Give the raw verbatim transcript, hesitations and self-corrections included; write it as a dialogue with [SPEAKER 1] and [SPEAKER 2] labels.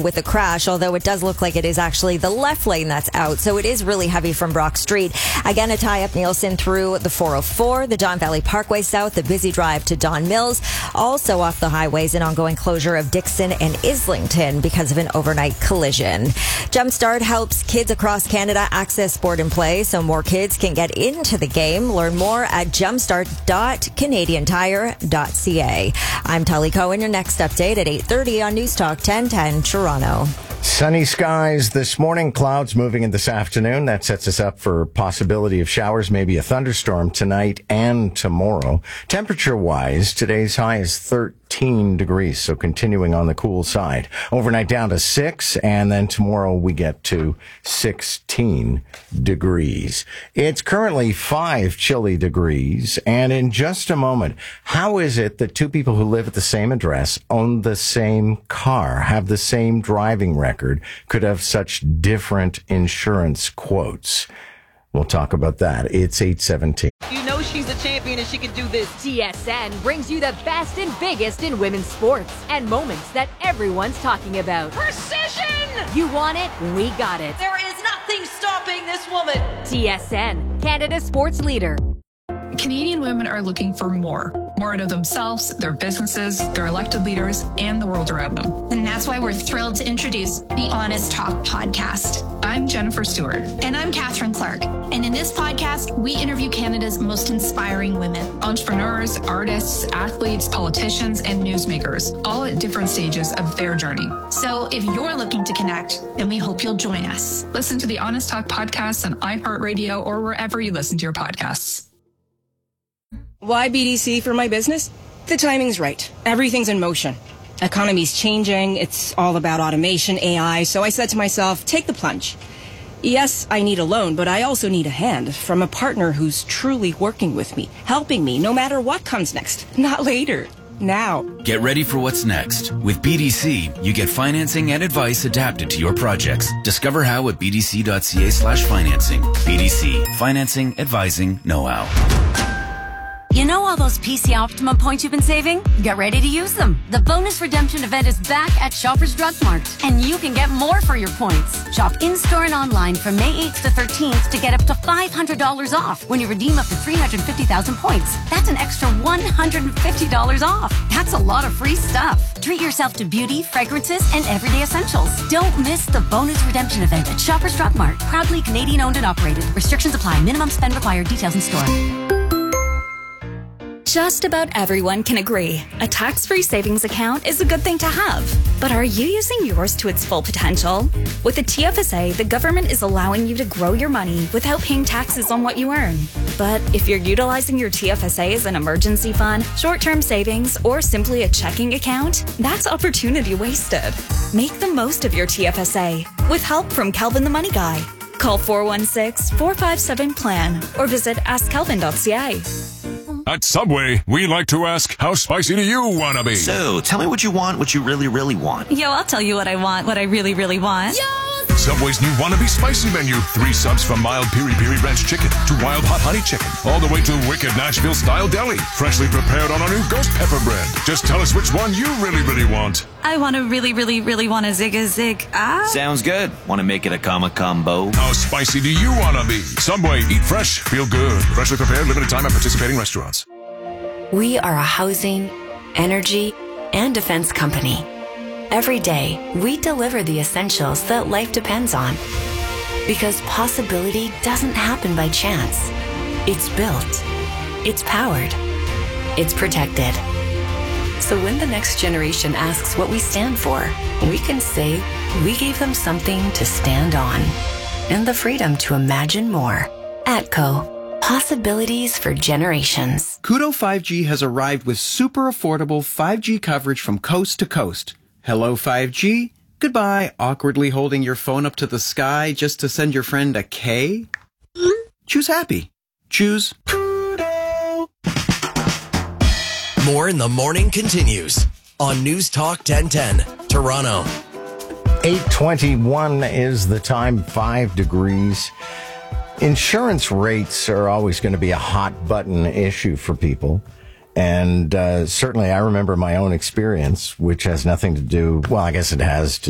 [SPEAKER 1] with a crash, although it does look like it is actually the left lane that's out. So it is really heavy from Brock Street. Again, a tie up Nielsen through the four oh four, the Don Valley Parkway South, the busy drive to Don Mills. Also off the highways, an ongoing closure of Dixon and Islington because of an overnight collision. Jumpstart helps kids across Canada access sport and play so more kids can get into the game. Learn more at jumpstart dot canadian tire dot c a. I'm Tully Cohen. Your next update at eight thirty on News Talk ten ten Toronto.
[SPEAKER 2] Sunny skies this morning, clouds moving in this afternoon. That sets us up for possibility of showers, maybe a thunderstorm tonight and tomorrow. Temperature-wise, today's high is thirteen degrees, so continuing on the cool side. Overnight down to six, and then tomorrow we get to sixteen degrees. It's currently five chilly degrees, and in just a moment, how is it that two people who live at the same address, own the same car, have the same driving record, could have such different insurance quotes? We'll talk about that. It's eight seventeen.
[SPEAKER 3] You know she's a champion and she can do this.
[SPEAKER 4] T S N brings you the best and biggest in women's sports and moments that everyone's talking about.
[SPEAKER 3] Precision!
[SPEAKER 4] You want it? We got it.
[SPEAKER 3] There is nothing stopping this woman.
[SPEAKER 4] T S N, Canada's sports leader.
[SPEAKER 5] Canadian women are looking for more. More out of themselves, their businesses, their elected leaders, and the world around them.
[SPEAKER 6] And that's why we're thrilled to introduce the Honest Talk podcast.
[SPEAKER 5] I'm Jennifer Stewart.
[SPEAKER 6] And I'm Catherine Clark. And in this podcast, we interview Canada's most inspiring women.
[SPEAKER 5] Entrepreneurs, artists, athletes, politicians, and newsmakers, all at different stages of their journey.
[SPEAKER 6] So if you're looking to connect, then we hope you'll join us.
[SPEAKER 5] Listen to the Honest Talk podcast on iHeartRadio or wherever you listen to your podcasts.
[SPEAKER 7] Why B D C for my business? The timing's right. Everything's in motion. Economy's changing. It's all about automation, A I. So I said to myself, take the plunge. Yes, I need a loan, but I also need a hand from a partner who's truly working with me, helping me no matter what comes next. Not later. Now.
[SPEAKER 8] Get ready for what's next. With B D C, you get financing and advice adapted to your projects. Discover how at b d c dot c a slash financing. B D C. Financing, advising, know-how.
[SPEAKER 9] You know all those P C Optimum points you've been saving? Get ready to use them. The bonus redemption event is back at Shoppers Drug Mart, and you can get more for your points. Shop in-store and online from May eighth to thirteenth to get up to five hundred dollars off when you redeem up to three hundred fifty thousand points. That's an extra one hundred fifty dollars off. That's a lot of free stuff. Treat yourself to beauty, fragrances, and everyday essentials. Don't miss the bonus redemption event at Shoppers Drug Mart. Proudly Canadian owned and operated. Restrictions apply. Minimum spend required. Details in store.
[SPEAKER 10] Just about everyone can agree, a tax-free savings account is a good thing to have. But are you using yours to its full potential? With the T F S A, the government is allowing you to grow your money without paying taxes on what you earn. But if you're utilizing your T F S A as an emergency fund, short-term savings, or simply a checking account, that's opportunity wasted. Make the most of your T F S A with help from Kelvin the Money Guy. Call four one six, four five seven, P L A N or visit ask kelvin dot c a.
[SPEAKER 11] At Subway, we like to ask, how spicy do you want to be?
[SPEAKER 12] So, tell me what you want, what you really, really want.
[SPEAKER 13] Yo, I'll tell you what I want, what I really, really want.
[SPEAKER 11] Yo! Subway's new Wannabe Spicy menu. Three subs from mild piri piri ranch chicken to wild hot honey chicken, all the way to wicked Nashville-style deli. Freshly prepared on our new ghost pepper bread. Just tell us which one you really, really want.
[SPEAKER 13] I want to really, really, really want a zig a zig. Ah.
[SPEAKER 12] Sounds good. Want to make it a comma combo?
[SPEAKER 11] How spicy do you want to be? Subway, eat fresh, feel good. Freshly prepared, limited time at participating restaurants.
[SPEAKER 14] We are a housing, energy, and defense company. Every day, we deliver the essentials that life depends on. Because possibility doesn't happen by chance. It's built. It's powered. It's protected. So when the next generation asks what we stand for, we can say we gave them something to stand on. And the freedom to imagine more. ATCO. Possibilities for generations.
[SPEAKER 15] Koodo five G has arrived with super affordable five G coverage from coast to coast. Hello five G. Goodbye, awkwardly holding your phone up to the sky just to send your friend a K. Choose happy. Choose Koodo.
[SPEAKER 16] More in the morning continues on News Talk ten ten, Toronto.
[SPEAKER 2] eight twenty-one is the time, five degrees. Insurance rates are always going to be a hot button issue for people. And uh, certainly I remember my own experience, which has nothing to do, well, I guess it has to